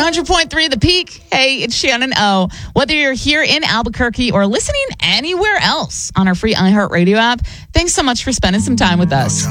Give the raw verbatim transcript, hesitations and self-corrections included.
hundred point three The Peak. Hey, it's Shannon O. Whether you're here in Albuquerque or listening anywhere else on our free iHeartRadio app, thanks so much for spending some time with us.